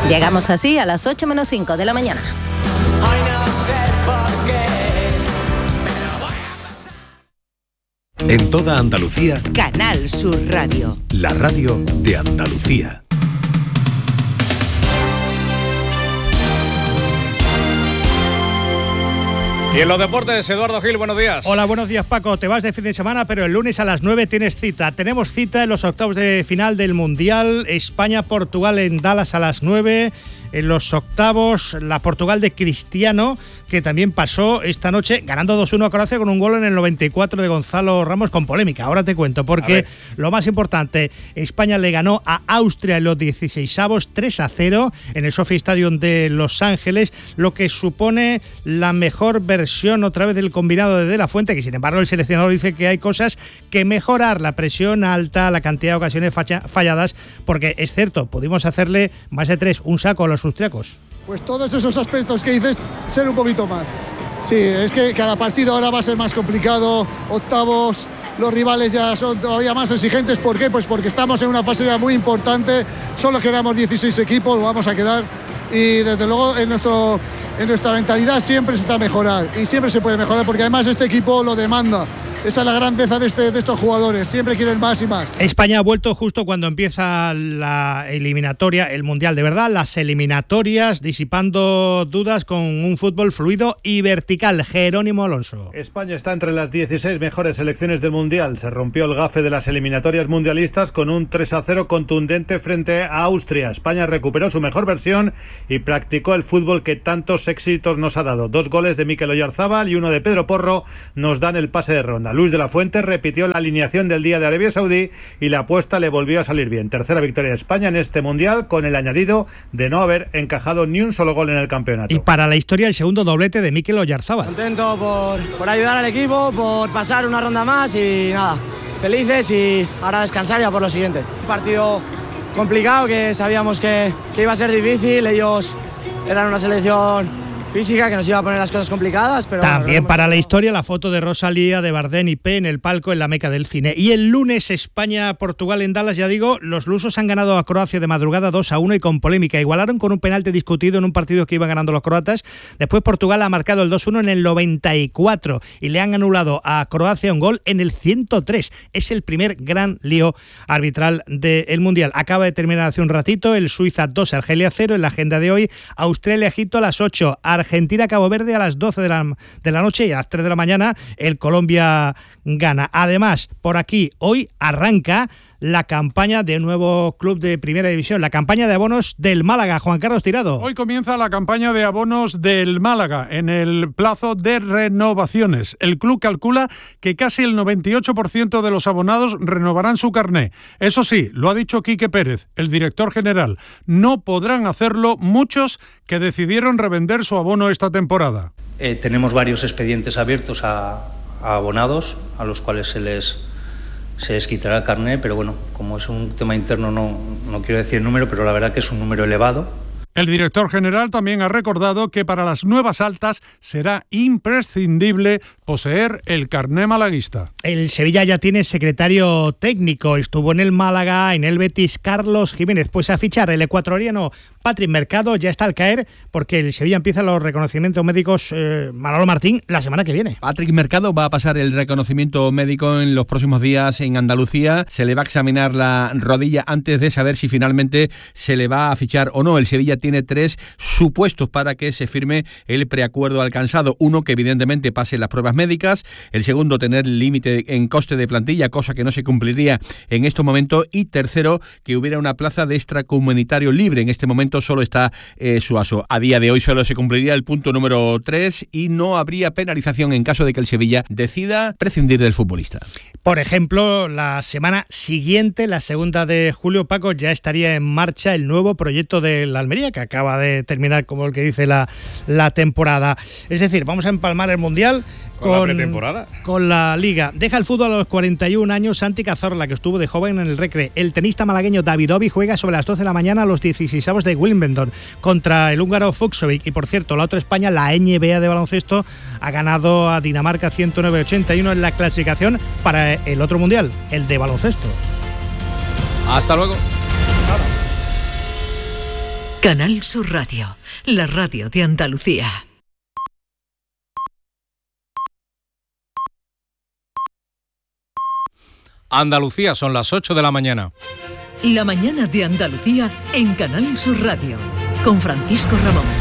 Llegamos así a las 8:05 de la mañana. En toda Andalucía, Canal Sur Radio. La radio de Andalucía. Y en los deportes, Eduardo Gil, buenos días. Hola, buenos días, Paco. Te vas de fin de semana, pero el lunes a las 9 tienes cita. Tenemos cita en los octavos de final del Mundial. España-Portugal en Dallas a las 9. En los octavos, la Portugal de Cristiano, que también pasó esta noche ganando 2-1 a Croacia con un gol en el 94 de Gonzalo Ramos, con polémica. Ahora te cuento, porque lo más importante, España le ganó a Austria en los 16avos 3-0 en el SoFi Stadium de Los Ángeles, lo que supone la mejor versión otra vez del combinado de la Fuente, que sin embargo el seleccionador dice que hay cosas que mejorar, la presión alta, la cantidad de ocasiones falladas, porque es cierto, pudimos hacerle más de 3, un saco a los austriacos. Pues todos esos aspectos que dices, ser un poquito más. Sí, es que cada partido ahora va a ser más complicado, octavos, los rivales ya son todavía más exigentes. ¿Por qué? Pues porque estamos en una fase ya muy importante, solo quedamos 16 equipos, vamos a quedar, y desde luego en nuestra mentalidad siempre se está a mejorar, y siempre se puede mejorar, porque además este equipo lo demanda. Esa es la grandeza de estos jugadores, siempre quieren más y más. España ha vuelto justo cuando empieza la eliminatoria, el Mundial de verdad, las eliminatorias, disipando dudas con un fútbol fluido y vertical. Jerónimo Alonso. España está entre las 16 mejores selecciones del Mundial. Se rompió el gafe de las eliminatorias mundialistas con un 3-0 contundente frente a Austria. España recuperó su mejor versión y practicó el fútbol que tantos éxitos nos ha dado. 2 goles de Mikel Oyarzabal y 1 de Pedro Porro nos dan el pase de ronda. Luis de la Fuente repitió la alineación del día de Arabia Saudí y la apuesta le volvió a salir bien. Tercera victoria de España en este Mundial, con el añadido de no haber encajado ni un solo gol en el campeonato. Y para la historia, el segundo doblete de Mikel Oyarzabal. Contento por ayudar al equipo, por pasar una ronda más y nada, felices, y ahora descansar ya por lo siguiente. Un partido complicado que sabíamos que iba a ser difícil. Ellos eran una selección física que nos iba a poner las cosas complicadas, pero también para la historia, la foto de Rosalía, de Bardem y P en el palco en la meca del cine. Y el lunes, España-Portugal en Dallas, ya digo, los lusos han ganado a Croacia de madrugada 2-1 y con polémica. Igualaron con un penalti discutido en un partido que iban ganando los croatas. Después Portugal ha marcado el 2-1 en el 94 y le han anulado a Croacia un gol en el 103. Es el primer gran lío arbitral del Mundial. Acaba de terminar hace un ratito el Suiza 2, Argelia 0 en la agenda de hoy. Australia-Egipto a las 8. Argentina-Cabo Verde a las 12 de la noche, y a las 3 de la mañana el Colombia gana. Además, por aquí hoy arranca la campaña de un nuevo club de Primera División, la campaña de abonos del Málaga. Juan Carlos Tirado. Hoy comienza la campaña de abonos del Málaga en el plazo de renovaciones. El club calcula que casi el 98% de los abonados renovarán su carné. Eso sí, lo ha dicho Quique Pérez, el director general. No podrán hacerlo muchos que decidieron revender su abono esta temporada. Tenemos varios expedientes abiertos a abonados a los cuales se les quitará el carné, pero bueno, como es un tema interno no quiero decir el número, pero la verdad que es un número elevado. El director general también ha recordado que para las nuevas altas será imprescindible poseer el carné malaguista. El Sevilla ya tiene secretario técnico. Estuvo en el Málaga, en el Betis, Carlos Jiménez. Pues a fichar el ecuatoriano Patrick Mercado ya está al caer, porque el Sevilla empieza los reconocimientos médicos, Manolo Martín, la semana que viene. Patrick Mercado va a pasar el reconocimiento médico en los próximos días en Andalucía. Se le va a examinar la rodilla antes de saber si finalmente se le va a fichar o no. El Sevilla tiene 3 supuestos para que se firme el preacuerdo alcanzado. Uno, que evidentemente pase las pruebas médicas. El segundo, tener límite en coste de plantilla, cosa que no se cumpliría en estos momentos. Y tercero, que hubiera una plaza de extracomunitario libre. En este momento solo está Suaso. A día de hoy solo se cumpliría el punto número 3 y no habría penalización en caso de que el Sevilla decida prescindir del futbolista. Por ejemplo, la semana siguiente, la 2 de julio, Paco, ya estaría en marcha el nuevo proyecto de la Almería, que acaba de terminar, como el que dice, la temporada. Es decir, vamos a empalmar el Mundial con la pretemporada, con la Liga. Deja el fútbol a los 41 años Santi Cazorla, que estuvo de joven en el Recre. El tenista malagueño David Ovi juega sobre las 12 de la mañana a los 16avos de Wimbledon contra el húngaro Fucsovic. Y por cierto, la otra España, la NBA de baloncesto, ha ganado a Dinamarca 109-81 en la clasificación para el otro Mundial, el de baloncesto. Hasta luego. Canal Sur Radio, la radio de Andalucía. Andalucía, son las 8 de la mañana. La mañana de Andalucía en Canal Sur Radio, con Francisco Ramón.